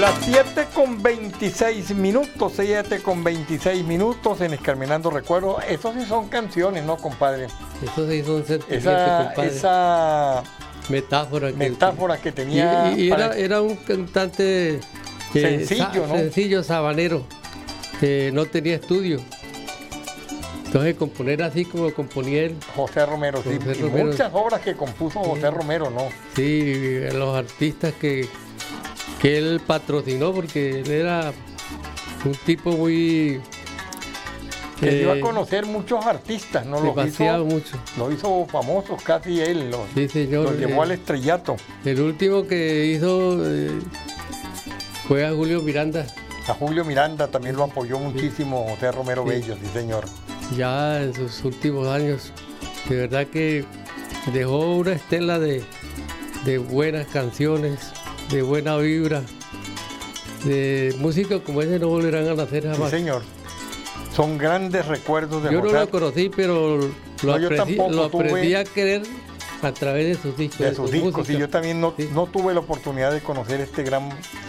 Las 7:26, 7:26 en Escarmenando Recuerdos. Esos sí son canciones, ¿no, compadre? Esos sí son sentimientos, compadre. Esa metáfora que tenía. Y era un cantante sencillo, ¿no? Sencillo, sabanero, que no tenía estudio. Entonces componer así como componía él. José Romero, sí. José Y Romero. muchas obras que compuso José Romero, ¿no? Sí, los artistas que él patrocinó, porque él era un tipo muy... Que dio a conocer muchos artistas, ¿no? Demasiado mucho. Los hizo famosos casi él, Sí, señor. los llevó al estrellato. El último que hizo fue a Julio Miranda. A Julio Miranda también lo apoyó muchísimo José Romero Bello, sí señor. Ya en sus últimos años, de verdad que dejó una estela de buenas canciones, de buena vibra, de música como ese no volverán a nacer jamás. Sí señor. Son grandes recuerdos de Yo José. no lo conocí, pero lo aprendí a querer a través de sus discos. De sus discos, música. y yo también no tuve la oportunidad de conocer este gran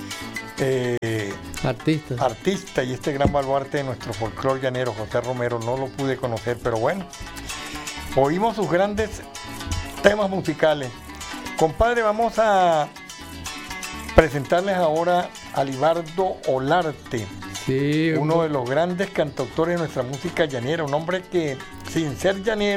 artista y este gran baluarte de nuestro folclore llanero, José Romero. No lo pude conocer, pero bueno, oímos sus grandes temas musicales. Compadre, vamos a presentarles ahora a Libardo Olarte. Sí, uno de los grandes cantautores de nuestra música llanera, un hombre que sin ser llanero